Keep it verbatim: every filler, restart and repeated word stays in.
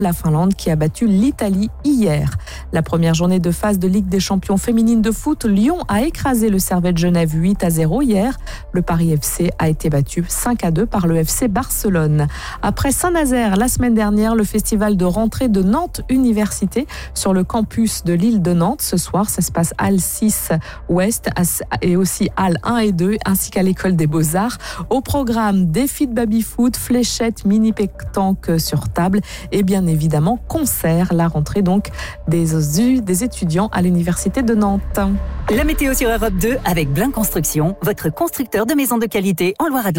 La Finlande qui a battu l'Italie hier. La première journée de phase de Ligue des champions féminines de foot, Lyon a écrasé le Servette Genève huit à zéro hier. Le Paris F C a été battu cinq à deux par le F C Barcelone. Après Saint-Nazaire, la semaine dernière, le festival de rentrée de Nantes Université sur le campus de l'île de Nantes. Ce soir, ça se passe Halle six Ouest et aussi Halle un et deux, ainsi qu'à l'école des Beaux-Arts. Au programme, défi de baby-foot, fléchettes, mini-pétanque sur table et bien évidemment concert. La rentrée donc des, des étudiants à l'université de Nantes. La météo sur Europe deux avec Blin Construction, votre constructeur de maisons de qualité en Loire-Atlantique.